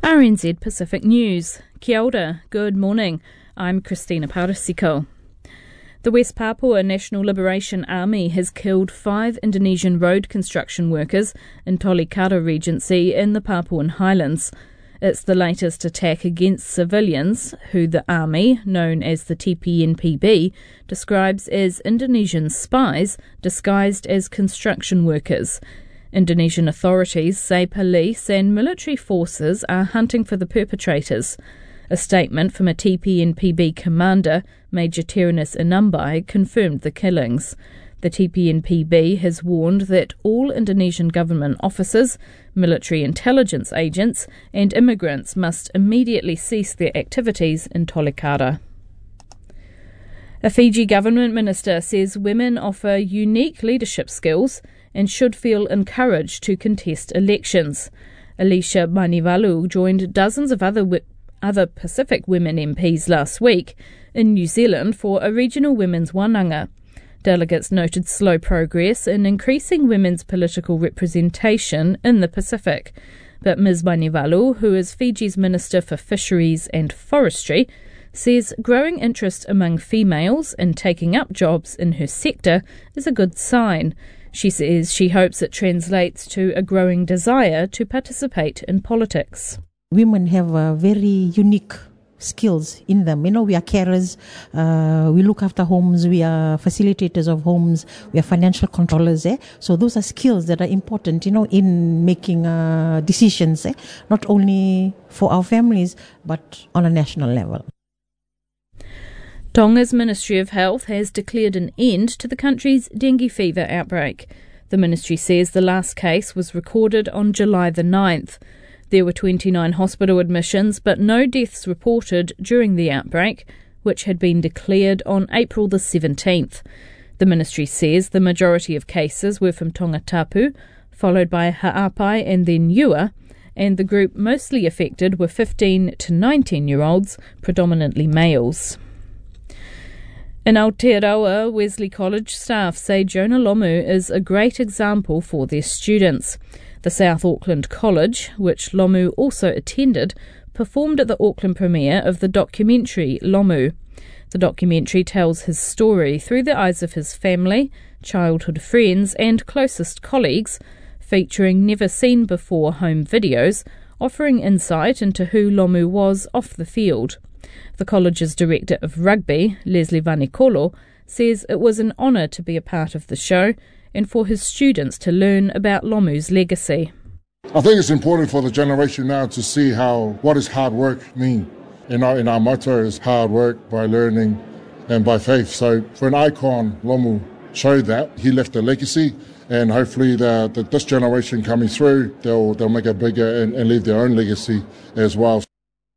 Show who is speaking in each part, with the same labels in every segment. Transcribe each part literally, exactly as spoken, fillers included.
Speaker 1: R N Z Pacific News. Kia ora, good morning. I'm Christina Parisiko. The West Papua National Liberation Army has killed five Indonesian road construction workers in Tolikara Regency in the Papuan Highlands. It's the latest attack against civilians, who the army, known as the T P N P B, describes as Indonesian spies disguised as construction workers. Indonesian authorities say police and military forces are hunting for the perpetrators. A statement from a T P N P B commander, Major Terenas Inambai, confirmed the killings. The T P N P B has warned that all Indonesian government officers, military intelligence agents and immigrants must immediately cease their activities in Tolikara. A Fiji government minister says women offer unique leadership skills and should feel encouraged to contest elections. Alicia Manivalu joined dozens of other wi- other Pacific women M Ps last week in New Zealand for a regional women's wānanga. Delegates noted slow progress in increasing women's political representation in the Pacific. But Miz Manivalu, who is Fiji's Minister for Fisheries and Forestry, says growing interest among females in taking up jobs in her sector is a good sign. She says she hopes it translates to a growing desire to participate in politics.
Speaker 2: Women have uh, very unique skills in them. You know, we are carers, uh, we look after homes, we are facilitators of homes, we are financial controllers. Eh? So those are skills that are important, you know, in making uh, decisions, eh? Not only for our families, but on a national level.
Speaker 1: Tonga's Ministry of Health has declared an end to the country's dengue fever outbreak. The ministry says the last case was recorded on July the ninth. There were twenty-nine hospital admissions, but no deaths reported during the outbreak, which had been declared on April the seventeenth. The ministry says the majority of cases were from Tongatapu, followed by Ha'apai and then Eua, and the group mostly affected were fifteen to nineteen-year-olds, predominantly males. In Aotearoa, Wesley College staff say Jonah Lomu is a great example for their students. The South Auckland College, which Lomu also attended, performed at the Auckland premiere of the documentary Lomu. The documentary tells his story through the eyes of his family, childhood friends and closest colleagues, featuring never-seen-before home videos, offering insight into who Lomu was off the field. The college's director of rugby, Leslie Vanikolo, says it was an honour to be a part of the show and for his students to learn about Lomu's legacy.
Speaker 3: I think it's important for the generation now to see how what does hard work mean. And our, and our motto is hard work by learning and by faith. So for an icon, Lomu showed that. He left a legacy, and hopefully the, the, this generation coming through, they'll, they'll make it bigger and, and leave their own legacy as well.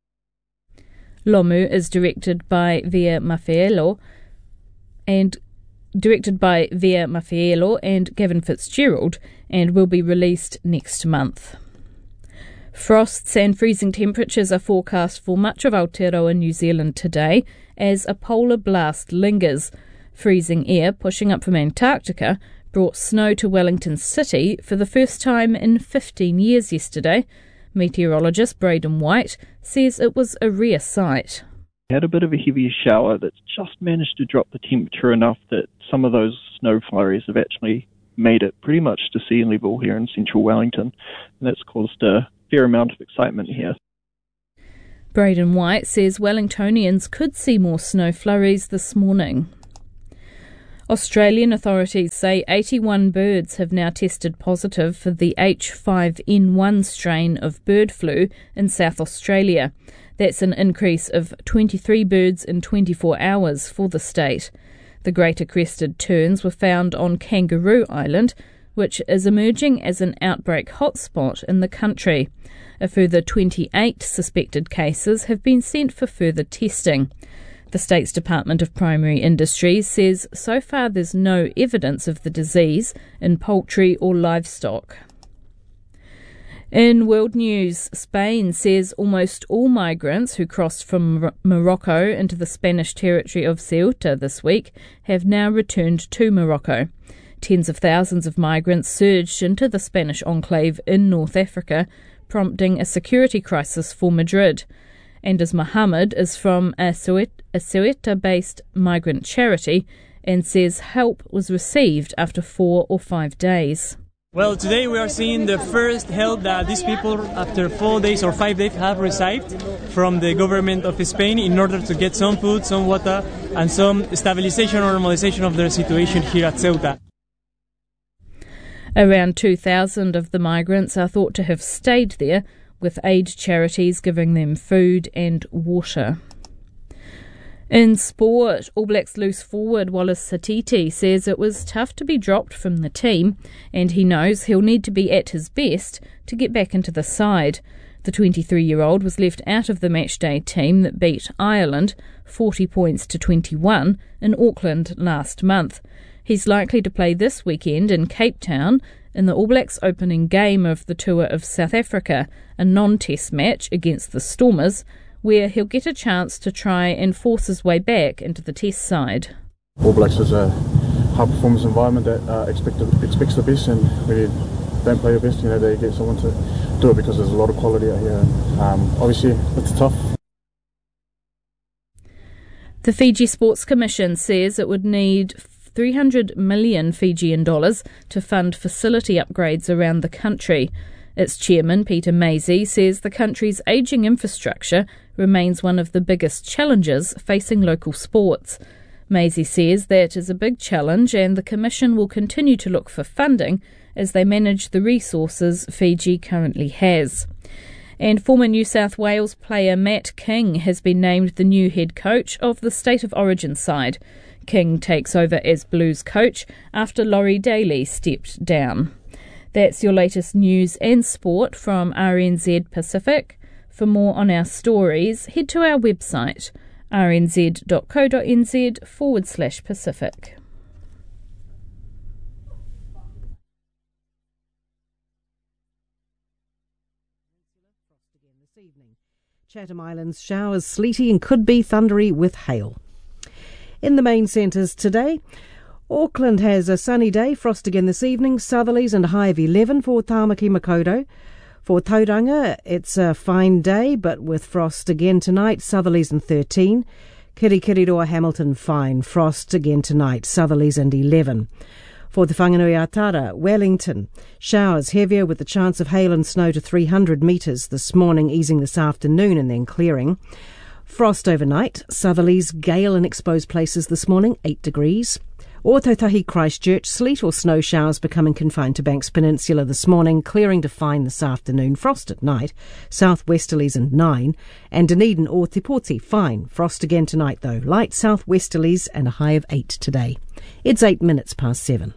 Speaker 1: Lomu is directed by Via Mafeelo and directed by Via Mafeelo and Gavin Fitzgerald and will be released next month. Frosts and freezing temperatures are forecast for much of Aotearoa, New Zealand today as a polar blast lingers. Freezing air pushing up from Antarctica brought snow to Wellington City for the first time in fifteen years yesterday. Meteorologist Braden White says it was a rare sight.
Speaker 4: We had a bit of a heavy shower that's just managed to drop the temperature enough that some of those snow flurries have actually made it pretty much to sea level here in central Wellington, and that's caused a fair amount of excitement here.
Speaker 1: Braden White says Wellingtonians could see more snow flurries this morning. Australian authorities say eighty-one birds have now tested positive for the H five N one strain of bird flu in South Australia. That's an increase of twenty-three birds in twenty-four hours for the state. The greater crested terns were found on Kangaroo Island, which is emerging as an outbreak hotspot in the country. A further twenty-eight suspected cases have been sent for further testing. The state's Department of Primary Industries says so far there's no evidence of the disease in poultry or livestock. In world news, Spain says almost all migrants who crossed from Morocco into the Spanish territory of Ceuta this week have now returned to Morocco. Tens of thousands of migrants surged into the Spanish enclave in North Africa, prompting a security crisis for Madrid. Anders Mohammed is from a Ceuta-based migrant charity and says help was received after four or five days.
Speaker 5: Well, today we are seeing the first help that these people, after four days or five days, have received from the government of Spain in order to get some food, some water, and some stabilization or normalization of their situation here at Ceuta.
Speaker 1: Around two thousand of the migrants are thought to have stayed there, with aid charities giving them food and water. In sport, All Blacks loose forward Wallace Satiti says it was tough to be dropped from the team, and he knows he'll need to be at his best to get back into the side. The twenty-three-year-old was left out of the matchday team that beat Ireland forty points to twenty-one in Auckland last month. He's likely to play this weekend in Cape Town in the All Blacks opening game of the tour of South Africa, a non-test match against the Stormers, where he'll get a chance to try and force his way back into the test side.
Speaker 6: All Blacks is a high-performance environment that uh, expect, expects the best, and when you don't play your best, you know, they get someone to do it because there's a lot of quality out here. And, um, obviously, it's tough.
Speaker 1: The Fiji Sports Commission says it would need three hundred million Fijian dollars to fund facility upgrades around the country. Its chairman, Peter Maisie, says the country's ageing infrastructure remains one of the biggest challenges facing local sports. Maisie says that is a big challenge, and the Commission will continue to look for funding as they manage the resources Fiji currently has. And former New South Wales player Matt King has been named the new head coach of the State of Origin side. King takes over as Blues coach after Laurie Daly stepped down. That's your latest news and sport from R N Z Pacific. For more on our stories, head to our website, rnz.co.nz forward slash Pacific.
Speaker 7: Chatham Islands showers sleety and could be thundery with hail. In the main centres today, Auckland has a sunny day, frost again this evening, southerlies and a high of eleven for Tāmaki Makaurau. For Tauranga, it's a fine day, but with frost again tonight, southerlies and thirteen. Kirikiriroa Hamilton, fine, frost again tonight, southerlies and eleven. For the Whanganui-a-Tara, Wellington, showers heavier with the chance of hail and snow to three hundred metres this morning, easing this afternoon and then clearing. Frost overnight, southerlies, gale in exposed places this morning, eight degrees. Ōtautahi Christchurch, sleet or snow showers becoming confined to Banks Peninsula this morning, clearing to fine this afternoon, frost at night, southwesterlies and nine. And Dunedin or Te Poti, fine, frost again tonight though, light southwesterlies and a high of eight today. It's eight minutes past seven.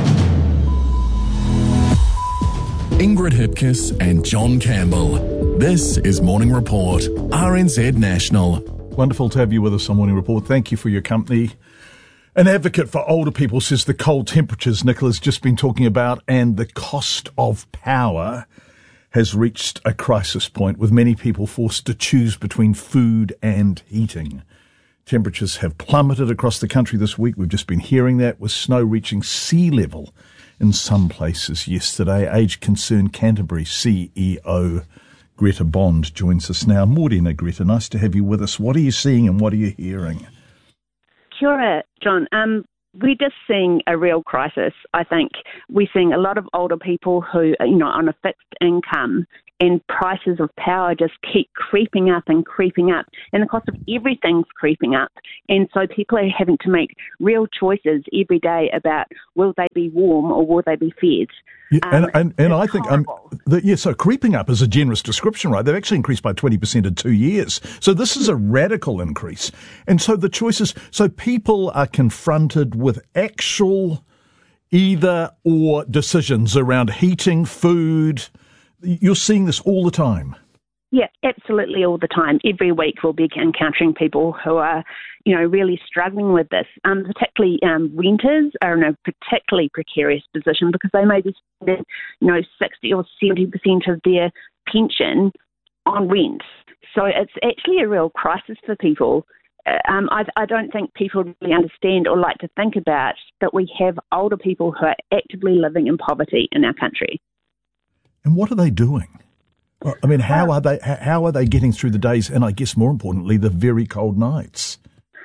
Speaker 8: Ingrid Hipkiss and John Campbell. This is Morning Report, R N Z National.
Speaker 9: Wonderful to have you with us on Morning Report. Thank you for your company. An advocate for older people says the cold temperatures Nicola's just been talking about and the cost of power has reached a crisis point, with many people forced to choose between food and heating. Temperatures have plummeted across the country this week. We've just been hearing that, with snow reaching sea level in some places yesterday. Age Concern Canterbury C E O Greta Bond joins us now. Morena, Greta, nice to have you with us. What are you seeing and what are you hearing?
Speaker 10: Kia ora, John. Um, we're just seeing a real crisis, I think. We're seeing a lot of older people who, you know, on a fixed income, and prices of power just keep creeping up and creeping up, and the cost of everything's creeping up. And so people are having to make real choices every day about will they be warm or will they be fed.
Speaker 9: Yeah,
Speaker 10: um,
Speaker 9: and and, and I think, um, that, yeah, so creeping up is a generous description, right? They've actually increased by twenty percent in two years. So this is a radical increase. And so the choices, so people are confronted with actual either or decisions around heating, food. You're seeing this all the time.
Speaker 10: Yeah, absolutely all the time. Every week we'll be encountering people who are, you know, really struggling with this. Um, particularly um, renters are in a particularly precarious position because they may be spending, you know, sixty or seventy percent of their pension on rent. So it's actually a real crisis for people. Um, I, I don't think people really understand or like to think about that we have older people who are actively living in poverty in our country.
Speaker 9: And what are they doing? Well, I mean, how are they? How are they getting through the days, and I guess more importantly, the very cold nights?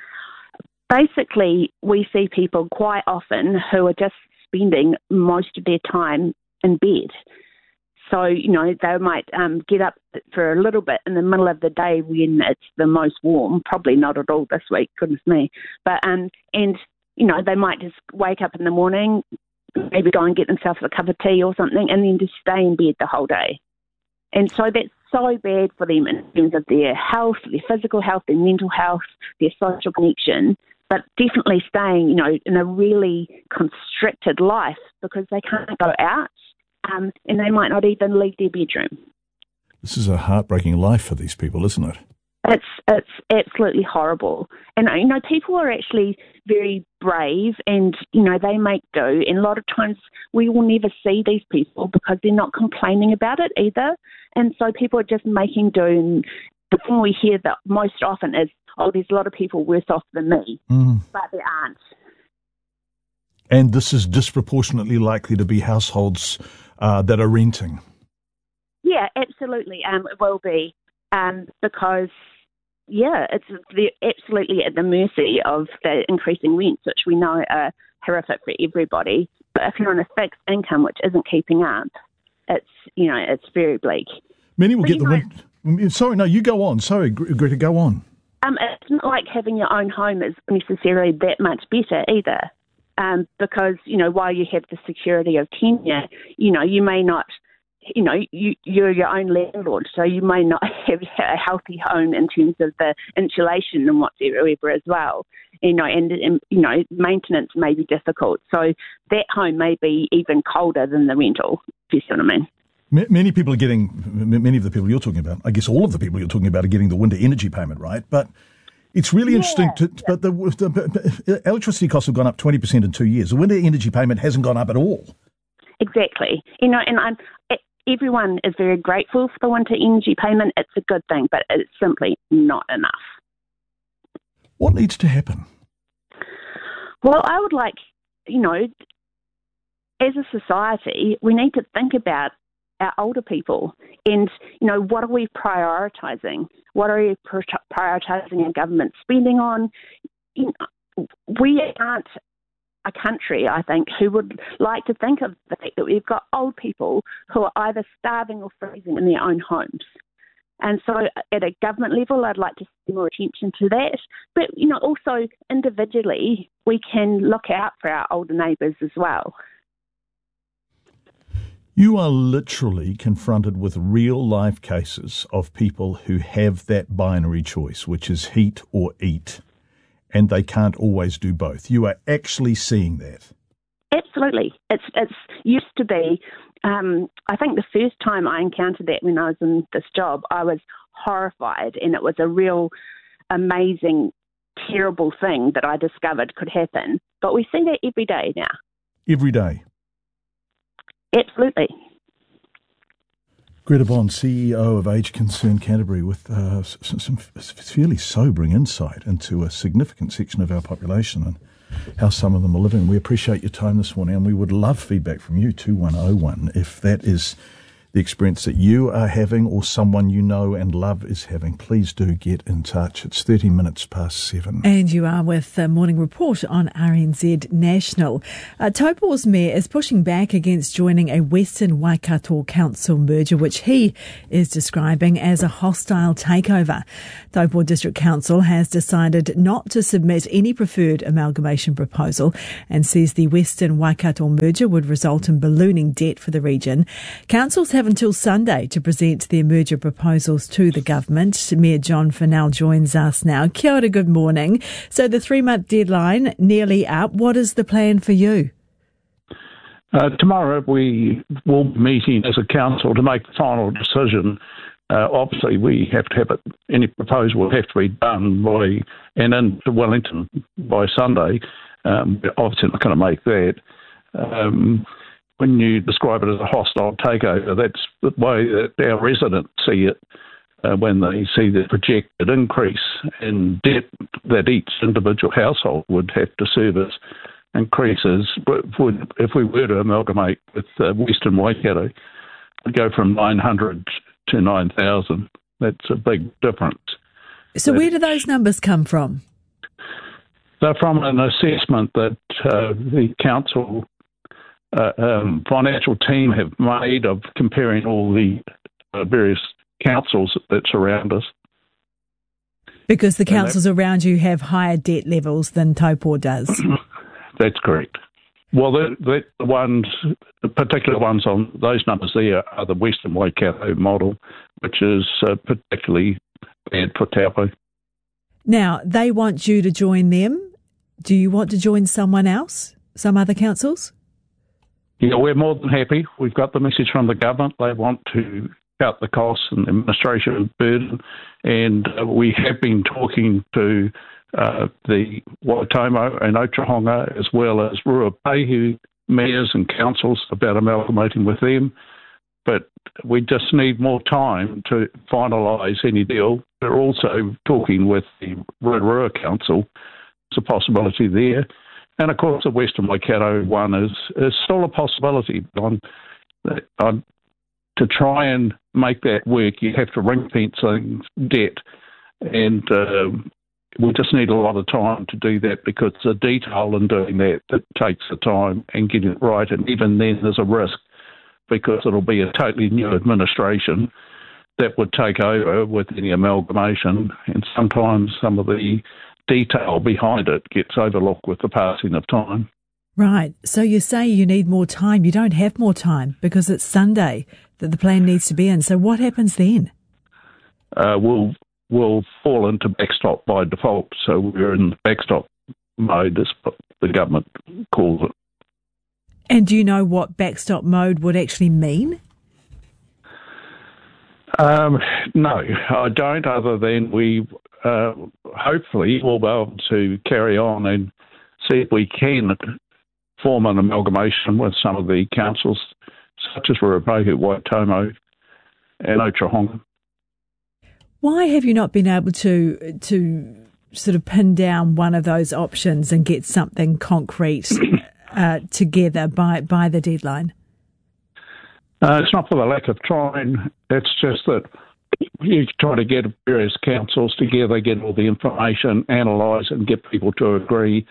Speaker 10: Basically, we see people quite often who are just spending most of their time in bed. So, you know, they might um, get up for a little bit in the middle of the day when it's the most warm. Probably not at all this week, goodness me. But um, and you know, they might just wake up in the morning, maybe go and get themselves a cup of tea or something, and then just stay in bed the whole day. And so that's so bad for them in terms of their health, their physical health, their mental health, their social connection. But definitely staying, you know, in a really constricted life because they can't go out. Um, and they might not even leave their bedroom.
Speaker 9: This is a heartbreaking life for these people, isn't it?
Speaker 10: It's it's absolutely horrible. And, you know, people are actually very brave and, you know, they make do. And a lot of times we will never see these people because they're not complaining about it either. And so people are just making do. And the thing we hear that most often is, oh, there's a lot of people worse off than me. Mm. But there aren't.
Speaker 9: And this is disproportionately likely to be households uh, that are renting.
Speaker 10: Yeah, absolutely. Um, it will be um, because, yeah, it's they're absolutely at the mercy of the increasing rents, which we know are horrific for everybody. But if you're on a fixed income which isn't keeping up, it's, you know, it's very bleak.
Speaker 9: Many will
Speaker 10: but
Speaker 9: get the rent. Sorry, no, you go on. Sorry, Greta, go on.
Speaker 10: Um, it's not like having your own home is necessarily that much better either. Um, because, you know, while you have the security of tenure, you know, you may not, you know, you, you're your own landlord, so you may not have a healthy home in terms of the insulation and whatsoever as well. You know, and, and, you know, maintenance may be difficult. So that home may be even colder than the rental, if you see what I mean.
Speaker 9: Many people are getting, many of the people you're talking about, I guess all of the people you're talking about are getting the winter energy payment, right? But it's really yeah, interesting, to, yeah. but the, the electricity costs have gone up twenty percent in two years. The winter energy payment hasn't gone up at all.
Speaker 10: Exactly. You know, and I'm, everyone is very grateful for the winter energy payment. It's a good thing, but it's simply not enough.
Speaker 9: What needs to happen?
Speaker 10: Well, I would like, you know, as a society, we need to think about our older people and, you know, what are we prioritising? What are we prioritising our government spending on? You know, we aren't a country, I think, who would like to think of the fact that we've got old people who are either starving or freezing in their own homes. And so at a government level, I'd like to see more attention to that. But, you know, also individually, we can look out for our older neighbours as well.
Speaker 9: You are literally confronted with real-life cases of people who have that binary choice, which is heat or eat, and they can't always do both. You are actually seeing that.
Speaker 10: Absolutely. It's it's used to be, um, I think the first time I encountered that when I was in this job, I was horrified, and it was a real amazing, terrible thing that I discovered could happen. But we see that every day now.
Speaker 9: Every day?
Speaker 10: Absolutely.
Speaker 9: Greta Bond, C E O of Age Concern Canterbury, with uh, some, some fairly sobering insight into a significant section of our population and how some of them are living. We appreciate your time this morning, and we would love feedback from you, two one oh one, if that is the experience that you are having or someone you know and love is having. Please do get in touch. It's thirty minutes past seven.
Speaker 11: And you are with the Morning Report on R N Z National. Uh, Taupo's mayor is pushing back against joining a Western Waikato Council merger, which he is describing as a hostile takeover. Taupo District Council has decided not to submit any preferred amalgamation proposal and says the Western Waikato merger would result in ballooning debt for the region. Councils have until Sunday to present their merger proposals to the government. Mayor John Fennell joins us now. Kia ora, good morning. So the three-month deadline nearly up. What is the plan for you?
Speaker 12: Uh, tomorrow we will be meeting as a council to make the final decision. Uh, obviously, we have to have it, any proposal will have to be done by and into Wellington by Sunday. Um, we're obviously not going to make that. Um, When you describe it as a hostile takeover, that's the way that our residents see it uh, when they see the projected increase in debt that each individual household would have to service increases. If we were to amalgamate with uh, Western Waikato, we'd go from nine hundred to nine thousand. That's a big difference.
Speaker 11: So where do those numbers come from?
Speaker 12: They're from an assessment that uh, the council uh, um, financial team have made of comparing all the uh, various councils that surround us.
Speaker 11: Because the councils that, around you have higher debt levels than Taupō does.
Speaker 12: That's correct. Well, the, the, the ones, the particular ones on those numbers there are the Western Waikato model, which is uh, particularly bad for Taupo.
Speaker 11: Now, they want you to join them. Do you want to join someone else, some other councils?
Speaker 12: Yeah, we're more than happy. We've got the message from the government. They want to cut the costs and administration burden, and uh, we have been talking to uh, the Waitomo and Otahonga as well as Ruapehu mayors and councils about amalgamating with them, but we just need more time to finalise any deal. We're also talking with the Rotorua Council. There's a possibility there. And, of course, the Western Waikato one is, is still a possibility. On, on, to try and make that work, you have to ring-fence debt. And uh, we just need a lot of time to do that because the detail in doing that, that takes the time and getting it right. And even then there's a risk because it'll be a totally new administration that would take over with any amalgamation. And sometimes some of the detail behind it gets overlooked with the passing of time.
Speaker 11: Right. So you say you need more time. You don't have more time because it's Sunday that the plan needs to be in. So what happens then?
Speaker 12: Uh, we'll, we'll fall into backstop by default. So we're in backstop mode, as the government calls it.
Speaker 11: And do you know what backstop mode would actually mean?
Speaker 12: Um, no, I don't, other than we uh, hopefully will be able to carry on and see if we can form an amalgamation with some of the councils, such as Ruapehu, Waitomo and Otahonga.
Speaker 11: Why have you not been able to to sort of pin down one of those options and get something concrete uh, together by, by the deadline?
Speaker 12: Uh, it's not for the lack of trying. It's just that you try to get various councils together, get all the information, analyse and get people to agree.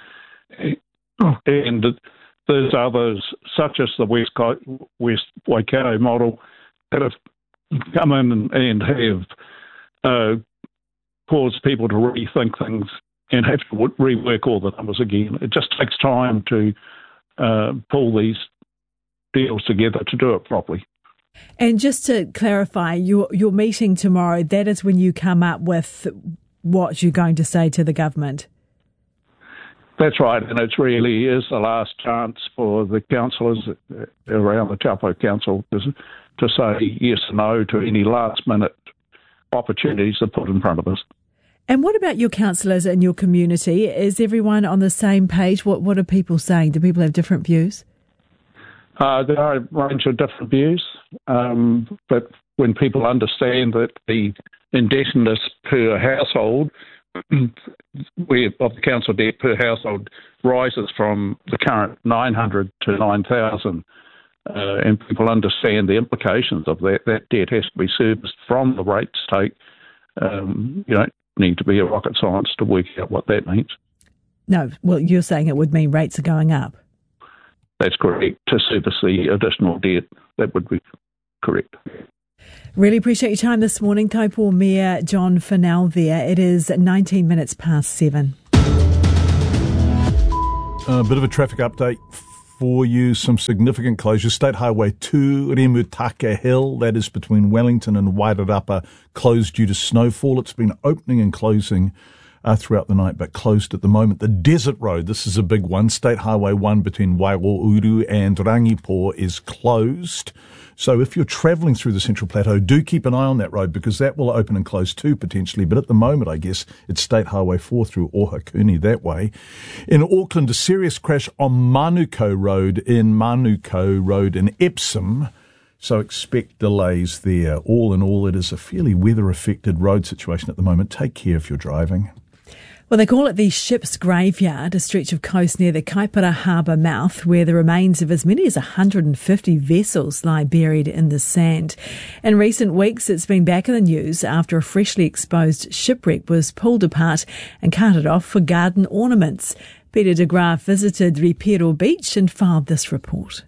Speaker 12: And there's others, such as the West, West Waikato model, that have come in and, and have uh, caused people to rethink things and have to rework all the numbers again. It just takes time to uh, pull these deals together to do it properly.
Speaker 11: And just to clarify, your your meeting tomorrow, that is when you come up with what you're going to say to the government?
Speaker 12: That's right, and it really is the last chance for the councillors around the Taupo Council to, to say yes or no to any last-minute opportunities that put in front of us.
Speaker 11: And what about your councillors in your community? Is everyone on the same page? What What are people saying? Do people have different views?
Speaker 12: Uh, there are a range of different views, um, but when people understand that the indebtedness per household, we, of the council debt per household, rises from the current nine hundred to nine thousand, uh, and people understand the implications of that, that debt has to be serviced from the rates take. Um, you don't need to be a rocket science to work out what that means.
Speaker 11: No, well, you're saying it would mean rates are going up.
Speaker 12: That's correct. To service the additional debt, that would be correct.
Speaker 11: Really appreciate your time this morning, Taupō Mayor John Fennell there. It is nineteen minutes past seven.
Speaker 9: A bit of a traffic update for you. Some significant closures. State Highway two, Remutaka Hill, that is between Wellington and Wairarapa, closed due to snowfall. It's been opening and closing Uh, throughout the night, but closed at the moment. The Desert Road, this is a big one. State Highway one between Wairouru and Rangipo is closed. So if you're travelling through the Central Plateau, do keep an eye on that road because that will open and close too potentially. But at the moment, I guess, it's State Highway four through Ohakuni that way. In Auckland, a serious crash on Manuko Road in Manuko Road in Epsom. So expect delays there. All in all, it is a fairly weather-affected road situation at the moment. Take care if you're driving.
Speaker 11: Well, they call it the Ship's Graveyard, a stretch of coast near the Kaipara Harbour mouth, where the remains of as many as one hundred fifty vessels lie buried in the sand. In recent weeks, it's been back in the news after a freshly exposed shipwreck was pulled apart and carted off for garden ornaments. Peter de Graaf visited Ripero Beach and filed this report.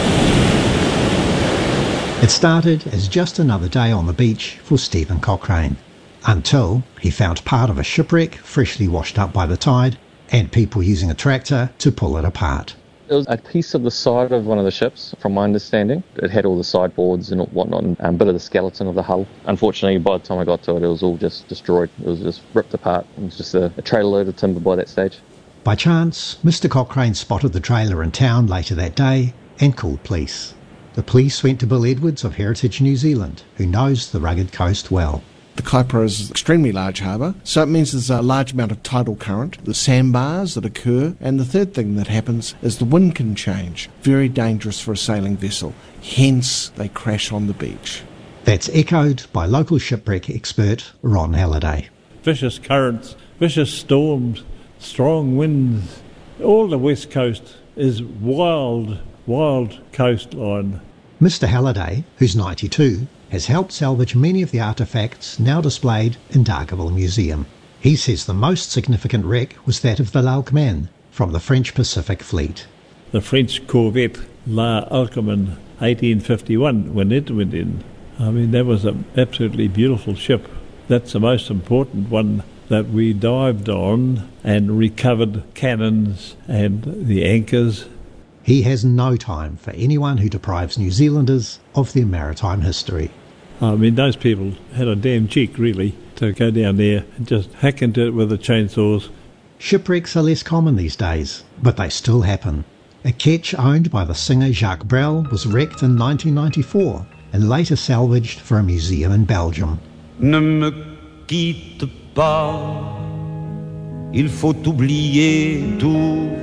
Speaker 13: It started as just another day on the beach for Stephen Cochrane, until he found part of a shipwreck freshly washed up by the tide and people using a tractor to pull it apart.
Speaker 14: It was a piece of the side of one of the ships, from my understanding. It had all the sideboards and whatnot, and a bit of the skeleton of the hull. Unfortunately, by the time I got to it, it was all just destroyed. It was just ripped apart. It was just a, a trailer load of timber by that stage.
Speaker 13: By chance, Mister Cochrane spotted the trailer in town later that day and called police. The police went to Bill Edwards of Heritage New Zealand, who knows the rugged coast well.
Speaker 15: The Kaipara is an extremely large harbour, so it means there's a large amount of tidal current, the sandbars that occur, and the third thing that happens is the wind can change. Very dangerous for a sailing vessel, hence they crash on the beach.
Speaker 13: That's echoed by local shipwreck expert Ron Halliday.
Speaker 16: Vicious currents, vicious storms, strong winds. All the west coast is wild, wild coastline.
Speaker 13: Mister Halliday, who's ninety-two, has helped salvage many of the artefacts now displayed in Dargaville Museum. He says the most significant wreck was that of the L'Alchemin from the French Pacific Fleet.
Speaker 16: The French corvette L'Alchemin, eighteen fifty-one, when it went in. I mean, that was an absolutely beautiful ship. That's the most important one that we dived on and recovered cannons and the anchors.
Speaker 13: He has no time for anyone who deprives New Zealanders of their maritime history.
Speaker 16: I mean, those people had a damn cheek, really, to go down there and just hack into it with the chainsaws.
Speaker 13: Shipwrecks are less common these days, but they still happen. A ketch owned by the singer Jacques Brel was wrecked in nineteen ninety-four and later salvaged for a museum in Belgium.
Speaker 17: Ne me quitte pas, il faut oublier tout.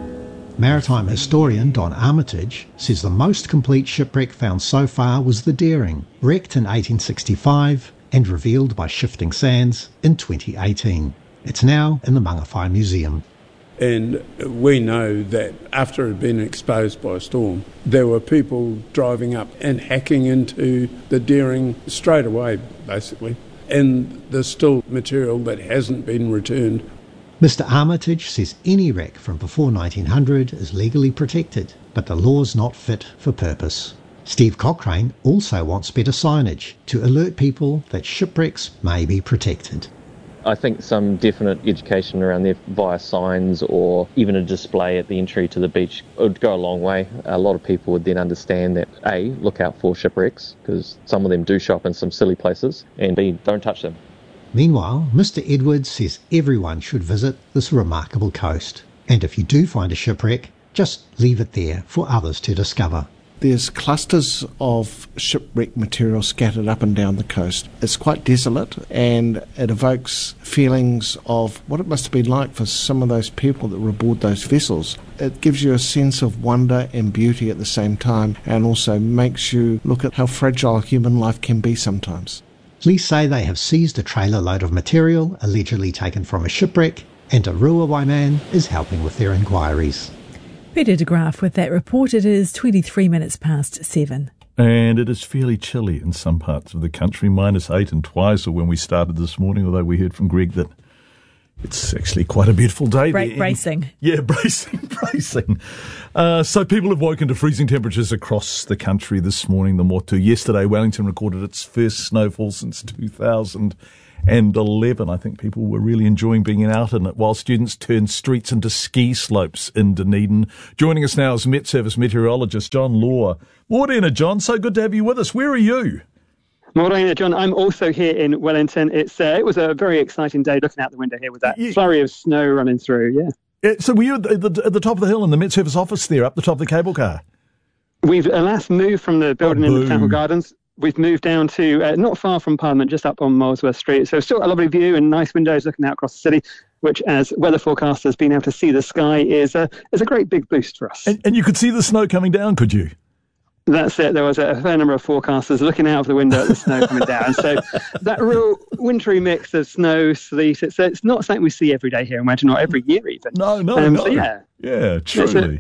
Speaker 13: Maritime historian Don Armitage says the most complete shipwreck found so far was the Daring, wrecked in eighteen sixty-five and revealed by shifting sands in twenty eighteen. It's now in the Mangawhai Museum.
Speaker 18: And we know that after it had been exposed by a storm, there were people driving up and hacking into the Daring straight away, basically. And there's still material that hasn't been returned.
Speaker 13: Mister Armitage says any wreck from before nineteen hundred is legally protected, but the law's not fit for purpose. Steve Cochrane also wants better signage to alert people that shipwrecks may be protected.
Speaker 14: I think some definite education around there via signs or even a display at the entry to the beach would go a long way. A lot of people would then understand that A, look out for shipwrecks, because some of them do show up in some silly places, and B, don't touch them.
Speaker 13: Meanwhile, Mister Edwards says everyone should visit this remarkable coast. And if you do find a shipwreck, just leave it there for others to discover.
Speaker 15: There's clusters of shipwreck material scattered up and down the coast. It's quite desolate, and it evokes feelings of what it must have been like for some of those people that were aboard those vessels. It gives you a sense of wonder and beauty at the same time, and also makes you look at how fragile human life can be sometimes.
Speaker 13: Police say they have seized a trailer load of material allegedly taken from a shipwreck, and a Ruawai man is helping with their inquiries.
Speaker 11: Peter de Graaf with that report. It is twenty-three minutes past seven.
Speaker 9: And it is fairly chilly in some parts of the country, minus eight in Twizel when we started this morning, although we heard from Greg that it's actually quite a beautiful day.
Speaker 11: Bra-
Speaker 9: there.
Speaker 11: Bracing.
Speaker 9: Yeah, bracing, bracing. Uh, so people have woken to freezing temperatures across the country this morning. The Motu. Yesterday, Wellington recorded its first snowfall since two thousand eleven. I think people were really enjoying being out in it, while students turned streets into ski slopes in Dunedin. Joining us now is Met Service meteorologist John Law. Morena, John, so good to have you with us. Where are you?
Speaker 19: Morena, John, I'm also here in Wellington. It's uh, it was a very exciting day looking out the window here with that yeah. flurry of snow running through, yeah.
Speaker 9: yeah so were you at the, at the top of the hill in the Met Service office there, up the top of the cable car?
Speaker 19: We've, alas, moved from the building oh, in the Temple Gardens. We've moved down to uh, not far from Parliament, just up on Molesworth Street. So still a lovely view and nice windows looking out across the city, which, as weather forecasters, being able to see the sky is a, is a great big boost for us.
Speaker 9: And, and you could see the snow coming down, could you?
Speaker 19: That's it. There was a fair number of forecasters looking out of the window at the snow coming down. So that real wintry mix of snow, sleet, it's, it's not something we see every day here in Wellington, or every year even.
Speaker 9: No, no,
Speaker 19: um,
Speaker 9: no.
Speaker 19: So yeah.
Speaker 9: Yeah, truly.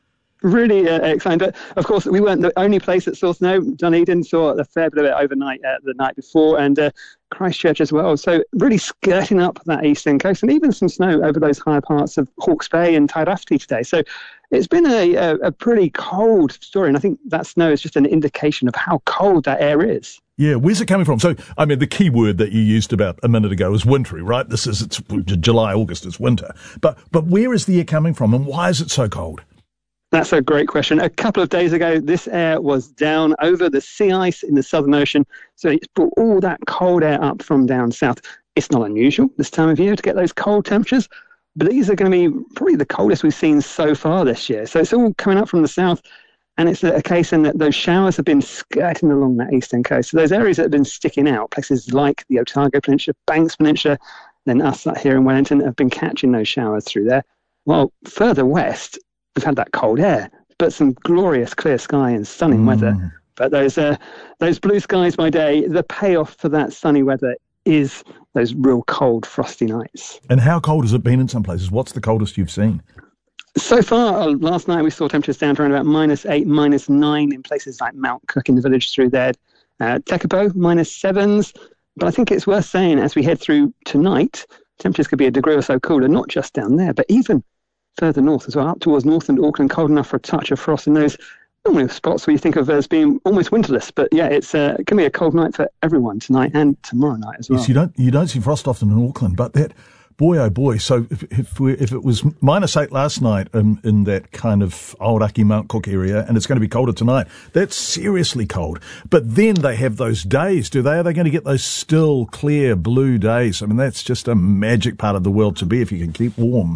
Speaker 19: Really uh, exciting. But of course, we weren't the only place that saw snow. Dunedin saw a fair bit of it overnight uh, the night before, and uh, Christchurch as well. So really skirting up that eastern coast, and even some snow over those higher parts of Hawke's Bay and Tairāwhiti today. So it's been a, a, a pretty cold story, and I think that snow is just an indication of how cold that air is.
Speaker 9: Yeah, where's it coming from? So, I mean, the key word that you used about a minute ago is wintry, right? This is, it's July, August, it's winter. But, but where is the air coming from, and why is it so cold?
Speaker 19: That's a great question. A couple of days ago, this air was down over the sea ice in the Southern Ocean, so it's brought all that cold air up from down south. It's not unusual this time of year to get those cold temperatures, but these are going to be probably the coldest we've seen so far this year. So it's all coming up from the south, and it's a case in that those showers have been skirting along that eastern coast. So those areas that have been sticking out, places like the Otago Peninsula, Banks Peninsula, then us here in Wellington, have been catching those showers through there. While further west, we've had that cold air, but some glorious clear sky and stunning mm. weather. But those uh, those blue skies by day, the payoff for that sunny weather is those real cold, frosty nights.
Speaker 9: And how cold has it been in some places? What's the coldest you've seen?
Speaker 19: So far, uh, last night we saw temperatures down to around about minus eight, minus nine in places like Mount Cook in the village through there. Uh, Tekapo, minus sevens. But I think it's worth saying as we head through tonight, temperatures could be a degree or so cooler, not just down there, but even further north as well, up towards Northland, Auckland, cold enough for a touch of frost in those normally spots where you think of as being almost winterless. But yeah, it's uh, going to be a cold night for everyone tonight and tomorrow night as well.
Speaker 9: Yes, you don't you don't see frost often in Auckland, but that, boy oh boy, so if if, we, if it was minus eight last night in, in that kind of Aoraki, Mount Cook area, and it's going to be colder tonight, that's seriously cold. But then they have those days, do they? Are they going to get those still, clear, blue days? I mean, that's just a magic part of the world to be if you can keep warm.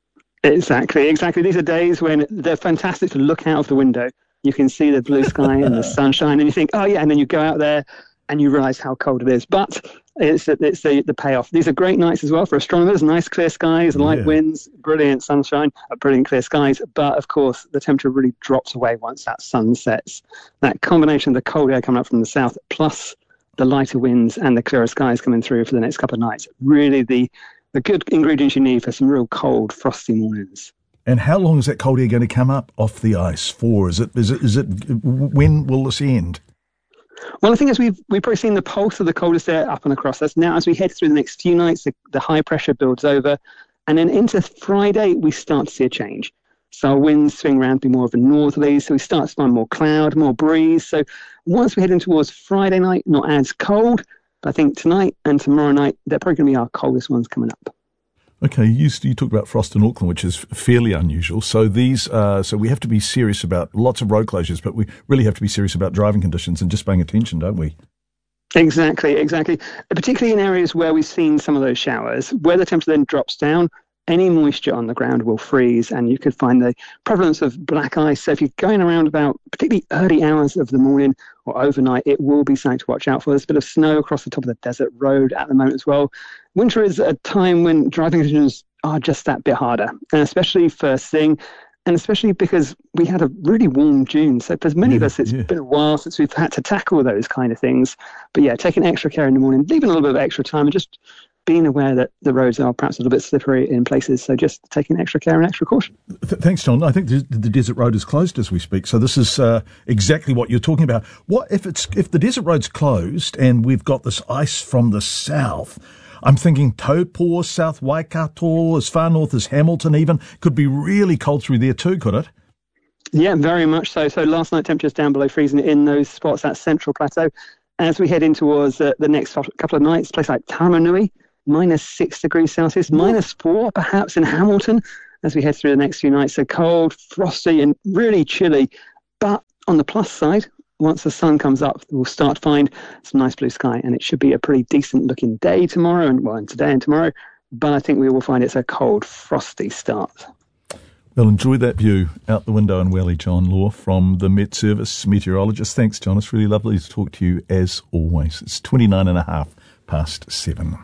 Speaker 19: Exactly, exactly. These are days when they're fantastic to look out of the window. You can see the blue sky and the sunshine, and you think, oh yeah, and then you go out there and you realise how cold it is. But it's, it's the, the payoff. These are great nights as well for astronomers. Nice clear skies, light yeah. winds, brilliant sunshine, brilliant clear skies. But of course, the temperature really drops away once that sun sets. That combination of the cold air coming up from the south, plus the lighter winds and the clearer skies coming through for the next couple of nights, really the the good ingredients you need for some real cold, frosty mornings.
Speaker 9: And how long is that cold air going to come up off the ice for? Is it, is it, is it, when will this end?
Speaker 19: Well, the thing is, we've, we've probably seen the pulse of the coldest air up and across us. Now, as we head through the next few nights, the, the high pressure builds over. And then into Friday, we start to see a change. So our winds swing around to be more of a northerly. So we start to find more cloud, more breeze. So once we head in towards Friday night, not as cold. I think tonight and tomorrow night, they're probably going to be our coldest ones coming up.
Speaker 9: Okay, you, you talked about frost in Auckland, which is fairly unusual. So these, uh, so we have to be serious about lots of road closures, but we really have to be serious about driving conditions and just paying attention, don't we?
Speaker 19: Exactly, exactly. Particularly in areas where we've seen some of those showers, where the temperature then drops down, any moisture on the ground will freeze, and you could find the prevalence of black ice. So if you're going around about particularly early hours of the morning or overnight, it will be something to watch out for. There's a bit of snow across the top of the desert road at the moment as well. Winter is a time when driving conditions are just that bit harder, and especially first thing, and especially because we had a really warm June. So for many yeah, of us, it's yeah. been a while since we've had to tackle those kind of things. But yeah, taking extra care in the morning, leaving a little bit of extra time, and just being aware that the roads are perhaps a little bit slippery in places, so just taking extra care and extra caution.
Speaker 9: Th- thanks, John. I think the, the desert road is closed as we speak, so this is uh, exactly what you're talking about. What if it's if the desert road's closed and we've got this ice from the south? I'm thinking Taupo, South Waikato, as far north as Hamilton even, could be really cold through there too, could it?
Speaker 19: Yeah, very much so. So last night, temperatures down below freezing in those spots, that central plateau. As we head in towards uh, the next couple of nights, a place like Tamanui, minus six degrees Celsius, minus four perhaps in Hamilton as we head through the next few nights. So cold, frosty and really chilly. But on the plus side, once the sun comes up, we'll start to find some nice blue sky, and it should be a pretty decent looking day tomorrow, and well, and today and tomorrow. But I think we will find it's a cold, frosty start.
Speaker 9: Well, enjoy that view out the window in Welly. John Law from the Met Service meteorologist. Thanks, John. It's really lovely to talk to you as always. It's twenty-nine and a half past seven.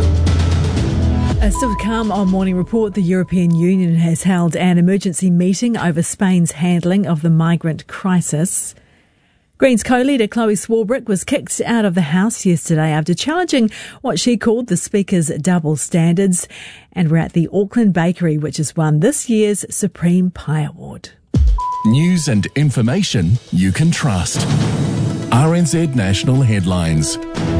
Speaker 11: Uh, still to come on Morning Report, the European Union has held an emergency meeting over Spain's handling of the migrant crisis. Greens co-leader Chloe Swarbrick was kicked out of the House yesterday after challenging what she called the Speaker's double standards. And we're at the Auckland Bakery, which has won this year's Supreme Pie Award.
Speaker 8: News and information you can trust. R N Z National Headlines.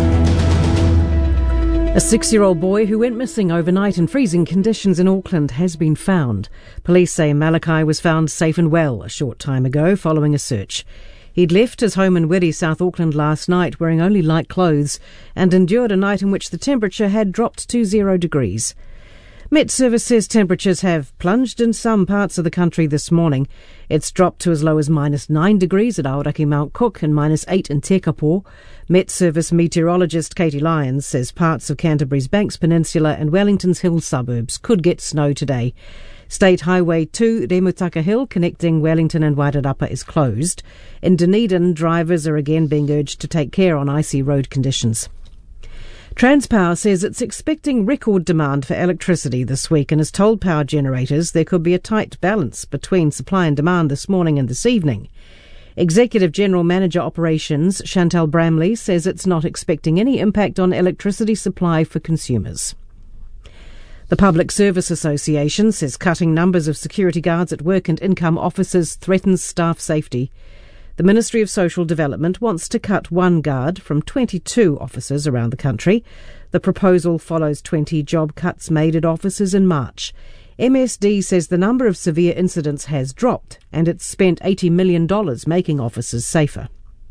Speaker 7: A six-year-old boy who went missing overnight in freezing conditions in Auckland has been found. Police say Malachi was found safe and well a short time ago following a search. He'd left his home in Wiri, South Auckland last night wearing only light clothes and endured a night in which the temperature had dropped to zero degrees. Met Service says temperatures have plunged in some parts of the country this morning. It's dropped to as low as minus nine degrees at Aoraki Mount Cook and minus eight in Tekapo. Met Service meteorologist Katie Lyons says parts of Canterbury's Banks Peninsula and Wellington's hill suburbs could get snow today. State Highway two, Remutaka Hill, connecting Wellington and Wairarapa, is closed. In Dunedin, drivers are again being urged to take care on icy road conditions. Transpower says it's expecting record demand for electricity this week and has told power generators there could be a tight balance between supply and demand this morning and this evening. Executive General Manager Operations Chantal Bramley says it's not expecting any impact on electricity supply for consumers. The Public Service Association says cutting numbers of security guards at work and income offices threatens staff safety. The Ministry of Social Development wants to cut one guard from twenty-two offices around the country. The proposal follows twenty job cuts made at offices in March. M S D says the number of severe incidents has dropped and it's spent eighty million dollars making offices safer.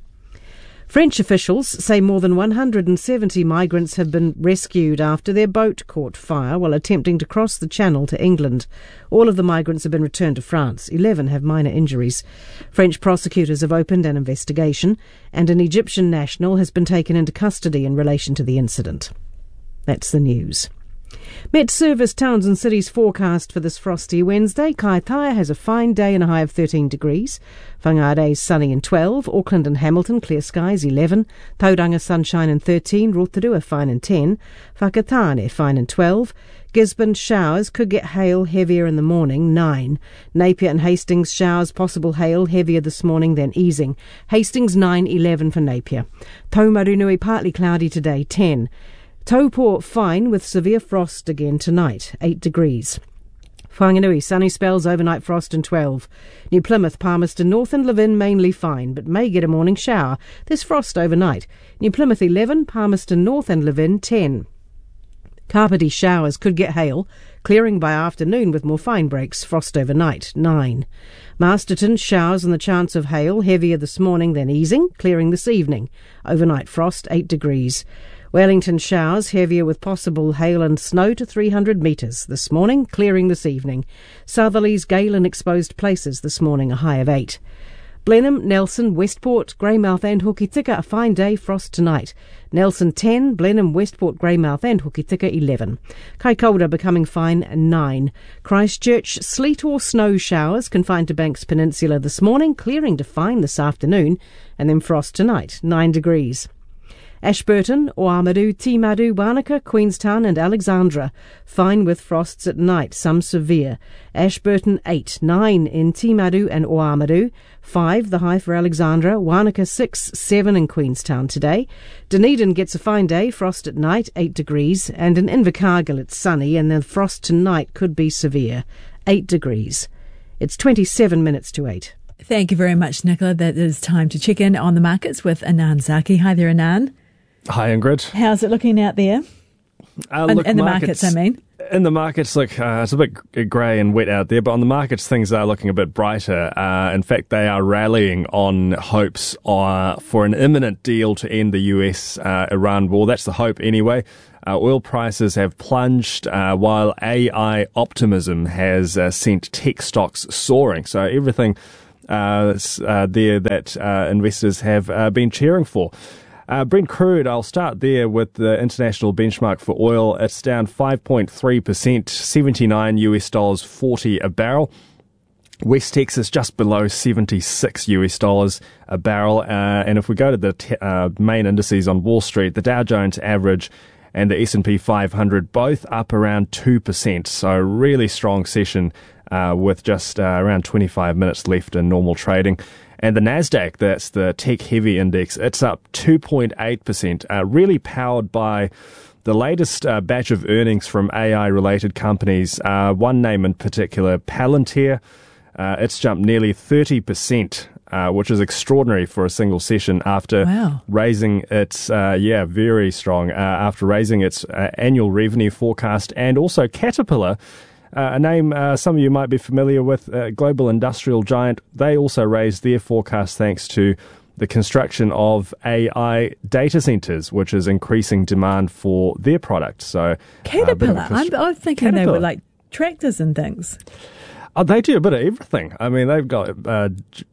Speaker 7: French officials say more than one hundred seventy migrants have been rescued after their boat caught fire while attempting to cross the Channel to England. All of the migrants have been returned to France. Eleven have minor injuries. French prosecutors have opened an investigation and an Egyptian national has been taken into custody in relation to the incident. That's the news. Met Service towns and cities forecast for this frosty Wednesday. Kaitaia has a fine day and a high of thirteen degrees. Whangarei sunny and twelve. Auckland and Hamilton clear skies eleven. Tauranga sunshine and thirteen. Rotorua fine and ten. Whakatane fine and twelve. Gisborne showers could get hail heavier in the morning, nine. Napier and Hastings showers, possible hail heavier this morning then easing. Hastings nine, eleven for Napier. Taumarunui partly cloudy today, ten. Taupo fine with severe frost again tonight, eight degrees. Whanganui sunny spells, overnight frost and twelve. New Plymouth, Palmerston North and Levin mainly fine, but may get a morning shower. There's frost overnight. New Plymouth eleven, Palmerston North and Levin ten. Kapiti showers could get hail, clearing by afternoon with more fine breaks, frost overnight, nine. Masterton showers and the chance of hail, heavier this morning then easing, clearing this evening. Overnight frost, eight degrees. Wellington showers, heavier with possible hail and snow to three hundred metres this morning, clearing this evening. Southerlies, gale in exposed places this morning, a high of eight. Blenheim, Nelson, Westport, Greymouth and Hokitika, a fine day, frost tonight. Nelson ten, Blenheim, Westport, Greymouth and Hokitika eleven. Kaikoura becoming fine nine. Christchurch, sleet or snow showers confined to Banks Peninsula this morning, clearing to fine this afternoon, and then frost tonight, nine degrees. Ashburton, Oamaru, Timaru, Wanaka, Queenstown and Alexandra. Fine with frosts at night, some severe. Ashburton eight, nine in Timaru and Oamaru. five, the high for Alexandra. Wanaka six, seven in Queenstown today. Dunedin gets a fine day, frost at night, eight degrees. And in Invercargill it's sunny and the frost tonight could be severe, eight degrees. It's twenty-seven minutes to eight.
Speaker 11: Thank you very much, Nicola. That is time to check in on the markets with Anand Zaki. Hi there, Anand.
Speaker 20: Hi, Ingrid.
Speaker 11: How's it looking out there?
Speaker 20: Uh,
Speaker 11: in,
Speaker 20: look,
Speaker 11: in the markets, markets, I mean.
Speaker 20: In the markets, look, uh, it's a bit grey and wet out there, but on the markets, things are looking a bit brighter. Uh, in fact, they are rallying on hopes uh, for an imminent deal to end the U S Iran uh, war. That's the hope anyway. Uh, oil prices have plunged, uh, while A I optimism has uh, sent tech stocks soaring. So everything uh, uh, there that uh, investors have uh, been cheering for. Uh, Brent crude, I'll start there with the international benchmark for oil. It's down five point three percent, seventy-nine U S dollars forty a barrel. West Texas just below seventy-six U S dollars a barrel. Uh, and if we go to the te- uh, main indices on Wall Street, the Dow Jones average and the S and P five hundred both up around two percent. So really strong session uh, with just uh, around twenty-five minutes left in normal trading. And the NASDAQ, that's the tech-heavy index, it's up two point eight percent, uh, really powered by the latest uh, batch of earnings from A I-related companies. Uh, one name in particular, Palantir, uh, it's jumped nearly thirty percent, uh, which is extraordinary for a single session after
Speaker 11: wow.
Speaker 20: raising its, uh, yeah, very strong, uh, after raising its uh, annual revenue forecast. And also Caterpillar, Uh, a name uh, some of you might be familiar with, uh, global industrial giant. They also raised their forecast thanks to the construction of A I data centers, which is increasing demand for their product. So
Speaker 11: Caterpillar, uh, I'm, I'm thinking
Speaker 20: Caterpillar.
Speaker 11: they were like tractors and things.
Speaker 20: Oh, they do a bit of everything. I mean, they've got uh,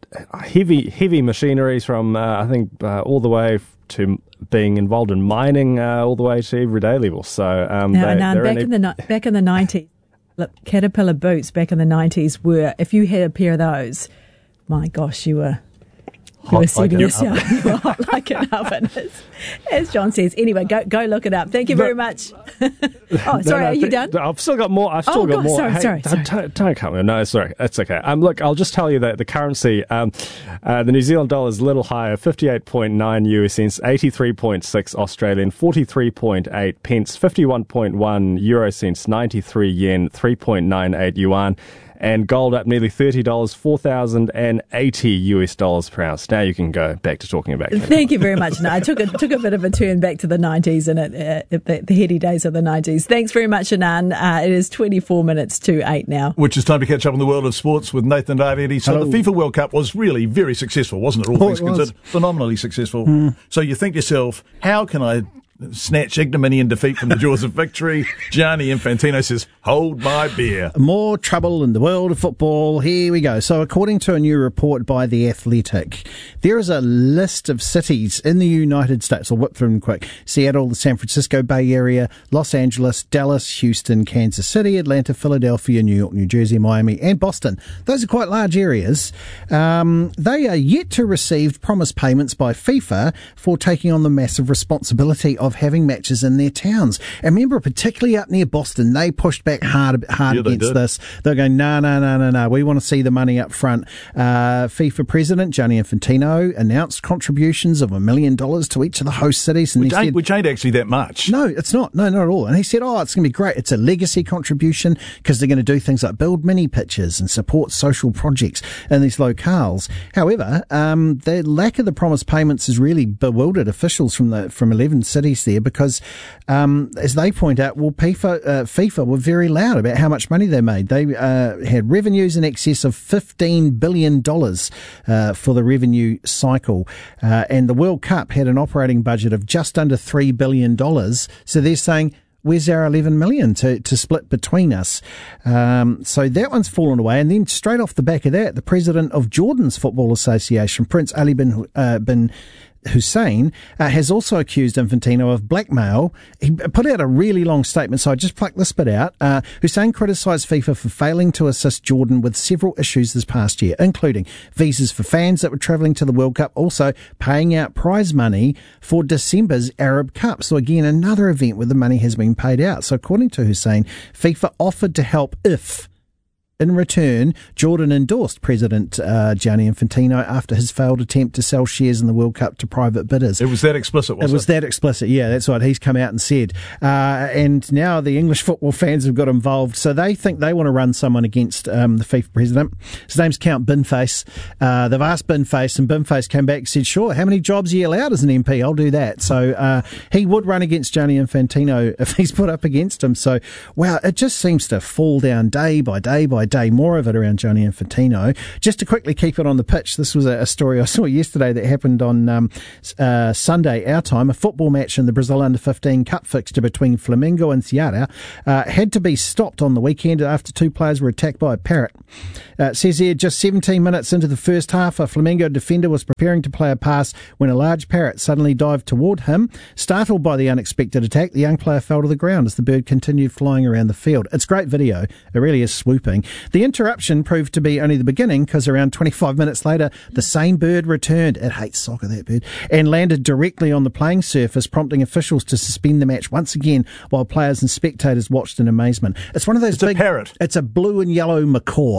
Speaker 20: heavy, heavy machineries from uh, I think uh, all the way to being involved in mining, uh, all the way to everyday level. So um,
Speaker 11: now,
Speaker 20: they,
Speaker 11: now
Speaker 20: they're
Speaker 11: back
Speaker 20: in,
Speaker 11: in the ni- back in the nineties. Look, Caterpillar boots back in the nineties were, if you had a pair of those, my gosh, you were, you
Speaker 9: hot
Speaker 11: were setting
Speaker 9: like
Speaker 11: yourself, you were hot like an oven, as, as John says. Anyway, go go look it up. Thank you very much. oh, sorry,
Speaker 20: no, no,
Speaker 11: are you
Speaker 20: th-
Speaker 11: done?
Speaker 20: I've still got more. I've still
Speaker 11: oh,
Speaker 20: got
Speaker 11: God,
Speaker 20: more.
Speaker 11: Sorry,
Speaker 20: hey,
Speaker 11: sorry,
Speaker 20: don't,
Speaker 11: sorry.
Speaker 20: Don't, don't cut me. No, sorry. It's okay. Um, look, I'll just tell you that the currency, um, uh, the New Zealand dollar is a little higher, fifty-eight point nine U S cents, eighty-three point six Australian, forty-three point eight pence, fifty-one point one euro cents, ninety-three yen, three point nine eight yuan. And gold up nearly thirty dollars, four thousand eighty U S dollars per ounce. Now you can go back to talking about Caterpillar.
Speaker 11: Thank you very much. No, I took a, took a bit of a turn back to the nineties and it, uh, the, the heady days of the nineties. Thanks very much, Anand. Uh, it is twenty-four minutes to eight now.
Speaker 9: Which is time to catch up on the world of sports with Nathan Daviedi. So
Speaker 3: Hello.
Speaker 9: the FIFA World Cup was really very successful, wasn't it? All
Speaker 3: Oh,
Speaker 9: things
Speaker 3: it was.
Speaker 9: considered, phenomenally successful.
Speaker 3: Mm.
Speaker 9: So you think to yourself, how can I snatch ignominy and defeat from the jaws of victory? Gianni Infantino says, hold my beer.
Speaker 3: More trouble in the world of football. Here we go. So according to a new report by The Athletic, there is a list of cities in the United States. I'll whip through them quick. Seattle, the San Francisco Bay Area, Los Angeles, Dallas, Houston, Kansas City, Atlanta, Philadelphia, New York, New Jersey, Miami, and Boston. Those are quite large areas. Um, they are yet to receive promise payments by FIFA for taking on the massive responsibility of having matches in their towns. And remember, particularly up near Boston, they pushed back hard, hard
Speaker 9: Yeah, they
Speaker 3: against
Speaker 9: did.
Speaker 3: this. They're going, no, no, no, no, no. We want to see the money up front. Uh, FIFA President Gianni Infantino announced contributions of a million dollars to each of the host cities. And
Speaker 9: Which
Speaker 3: he
Speaker 9: ain't,
Speaker 3: said,
Speaker 9: which ain't actually that much.
Speaker 3: no, it's not. No, not at all. And he said, oh, it's going to be great. It's a legacy contribution because they're going to do things like build mini pitches and support social projects in these locales. However, um, the lack of the promised payments has really bewildered officials from the from eleven cities there because, um, as they point out, well, FIFA, uh, FIFA were very loud about how much money they made. They uh, had revenues in excess of fifteen billion dollars uh, for the revenue cycle. Uh, and the World Cup had an operating budget of just under three billion dollars. So they're saying, where's our eleven million to, to split between us? Um, so that one's fallen away. And then straight off the back of that, the president of Jordan's Football Association, Prince Ali bin, uh, bin Hussein, uh, has also accused Infantino of blackmail. He put out a really long statement, so I just plucked this bit out. Uh, Hussein criticised FIFA for failing to assist Jordan with several issues this past year, including visas for fans that were travelling to the World Cup, also paying out prize money for December's Arab Cup. So again, another event where the money has been paid out. So according to Hussein, FIFA offered to help if, in return, Jordan endorsed President uh, Gianni Infantino after his failed attempt to sell shares in the World Cup to private bidders.
Speaker 9: It was that explicit, wasn't
Speaker 3: it? was that explicit, yeah, that's what he's come out and said. Uh, and now the English football fans have got involved, so they think they want to run someone against um, the FIFA president. His name's Count Binface. Uh, they've asked Binface, and Binface came back and said, sure, how many jobs are you allowed as an M P? I'll do that. So uh, he would run against Gianni Infantino if he's put up against him. So, wow, it just seems to fall down day by day by day, more of it around Gianni Infantino. Just to quickly keep it on the pitch, this was a, a story I saw yesterday that happened on um, uh, Sunday, our time. A football match in the Brazil under fifteen Cup fixture between Flamengo and Ceará uh, had to be stopped on the weekend after two players were attacked by a parrot. Uh, it says here, just seventeen minutes into the first half, a Flamengo defender was preparing to play a pass when a large parrot suddenly dived toward him. Startled by the unexpected attack, the young player fell to the ground as the bird continued flying around the field. It's great video. It really is swooping. The interruption proved to be only the beginning because around twenty-five minutes later, the same bird returned. It hates soccer, that bird, and landed directly on the playing surface, prompting officials to suspend the match once again while players and spectators watched in amazement. It's one of those
Speaker 9: it's
Speaker 3: big...
Speaker 9: a parrot.
Speaker 3: It's a blue and yellow macaw.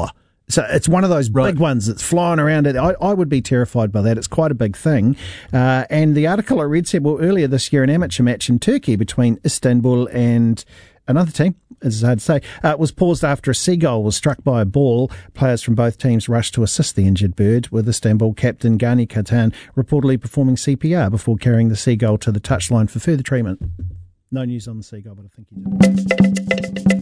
Speaker 3: So it's one of those right. big ones that's flying around. I, I would be terrified by that. It's quite a big thing. Uh, and the article I read said, well, earlier this year, an amateur match in Turkey between Istanbul and another team, as it's hard to say, uh, was paused after a seagull was struck by a ball. Players from both teams rushed to assist the injured bird, with Istanbul captain Gani Katan reportedly performing C P R before carrying the seagull to the touchline for further treatment. No news on the seagull, but I think he did.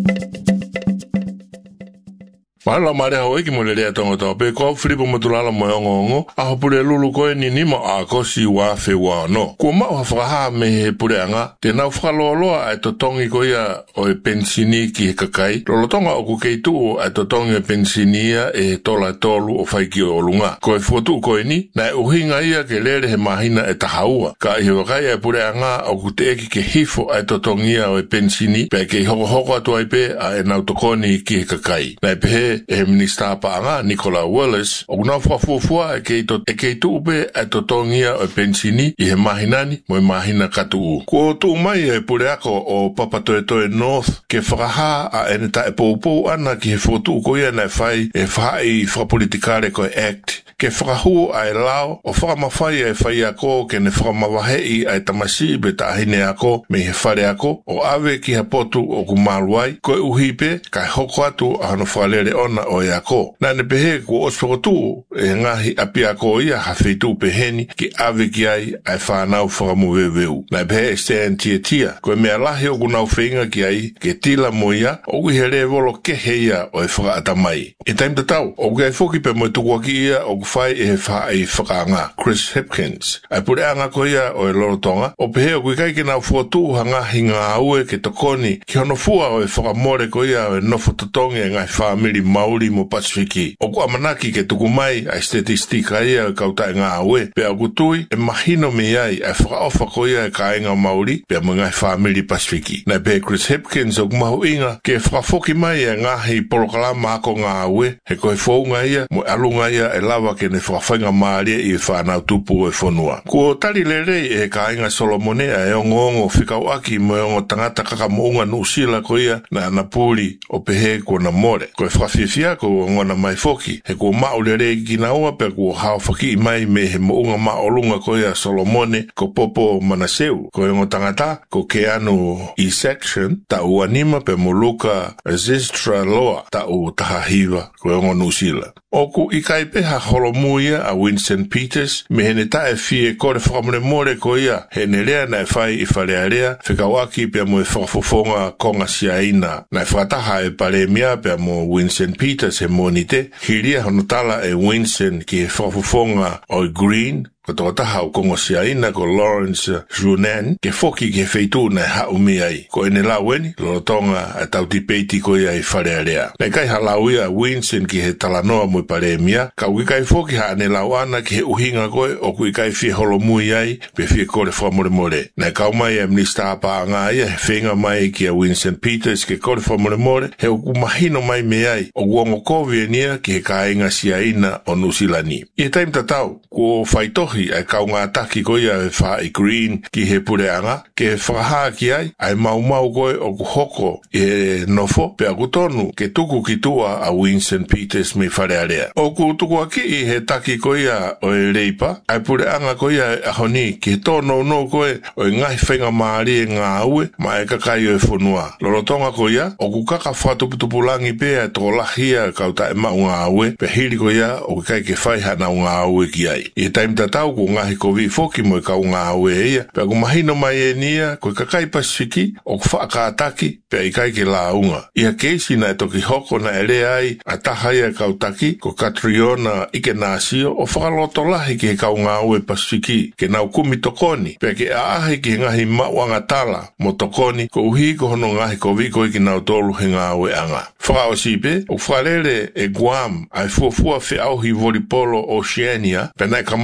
Speaker 21: Wala mare hau eki mo le rea tonga tau pe ko Filipo Matulala mo ongo ongo a hopure lulu koe ni nima a kosi wa fe wa no ko ma wa fraha me he pureanga te na fralo loa e totongi ko ia o e pensini ki he kakai lo tonga o ku keitu e totongi e pensinia e tola tolu o fai ki o lunga ko e fotu ko ni na e uhinga ia ke lere he mahina e tahaua ka i wakai e pureanga o ku te eki ke hifo e totongia o e pensini pe ke hoko hoko atu ai pe a e nautokoni ki he kakai na e pehe e minister paanga Nicola Wallace o na fuafua e ke to e ke tupe e totongia o pensini i he mahinani mo e mahina katu ko tu mai e pureako o Papatoetoe North ke fraha a eneta e popo ana ki he fotu ko ia na fai e fai fra politikare ko act ke frahu ai lao o fra mafai e fai ako ke ne fra mawahei ai tamasi be ta hine ako me he fare ako o ave ki ha potu o kumalwai ko uhipe ka hoko atu ano falere ona o yako na ne pehe ko osfotu e ngahi apia ko ia ha feitu peheni ki ave ki ai ai fa na fra mo veveu na pehe sten tietia ko me ala he o na feinga ki ai ke tila moia o wi hele volo ke heia o e fra atamai e time to tau o ge foki pe mo tu ki ia o fai e fa ai franga Chris Hipkins ai pure anga ko ia o e lorotonga o pehe o kai ki na fotu hanga hinga au ke tokoni ki ono fua o e fra more ko ia o no fototonga ngai family Maori mo Pasifiki. O kua manaki ke tukumai a statistika ia kauta ngā aue. Pea kutui e mahino me ai e whakaofa ko ia e kāinga Maori pea mo ngai whamiri Pasifiki. Nai pea Chris Hipkins o kumahu inga ke whakafoki mai e ngahi polokalama ako ngā aue he koe whaunga ia mo alunga ia e lawa ke ne whakawhainga maaria i e whanau tupu e whanua. Ko tari lerei e kāinga Solomonea e ongo ongo whikau aki mo e ongo tangata kakamounga nusila ko ia na anapuri o pehe ko na more. Ko e whawhiwhia ko ngona mai foki. He ko maulere ki na ua pe ko hao whaki mai me he mounga maolunga ko ia Solomone ko popo manaseu. Ko e ngotangata ko ke anu i section ta uanima pe moluka Zistra Loa ta u tahahiwa ko e ngonusila. Oku i kai peha holomuia a Winston Peters me hene tae fie kore whakamune more ko ia he ne rea na e whai i wharearea whikawaki pia mo e whakafofonga konga siaina na e whataha e paremia pia mo Winston Peters he monite hiria honotala e Winston ki he whakafofonga o Green ko tō taha o kongo siaina ko Lawrence Junan ke foki ke feitu na hau mi ai. Ko ene la weni, loro tonga a tauti peiti ko ia i wharearea. Nei kai halau ia Winston ki he talanoa mui paremia, ka ui kai foki ha ane lau ana ki he uhinga koe o kui kai fie holo mui ai pe fie kore whamore more. Nei kau mai e minister apa anga ia he whenga mai ki a Winston Peters ke kore whamore more he uku mahino mai me ai o guongo kovi enia ki he kainga siaina o Nusilani. I taim tatau, ko whaitohi ai kaunga ataki ko ia e wha i Green ki he pureanga, ke whakaha ki ai, ai mau mau koe o kuhoko e nofo, pe a kutonu ke tuku ki tua a Winston Peters me wharearea. O ku tuku aki i he taki ko ia o e reipa, ai pureanga ko ia e ahoni ki he tono no koe o e ngai whenga maari e ngā aue, ma e kakai o e whanua. Lorotonga ko ia, o ku kaka whatuputupulangi pe e tō lahia kauta e mau ngā aue, pe hiri ko ia o kai ke whaihana o ngā aue ki ai. I taim tatau ko ngahi ko vi foki mo ka ngā aue ia, pe ko mahino mai e nia, ko kakai Pasifiki, o ku whaakaataki, pe i kai ke launga. Ia keisi na e toki hoko na ere ai, a tahaia kautaki, ko Catriona ike nāsio, o whakaloto lahi ke ka ngā aue Pasifiki, ke nau kumi tokoni, pe ke aahi ke ngahi mauanga tala, mo tokoni, ko uhi ko hono ngahi ko vi ko iki nau tolu he ngā aue anga. Whakao sipe, o whalere e Guam, ai fuafua whi auhi volipolo Oceania, pe nai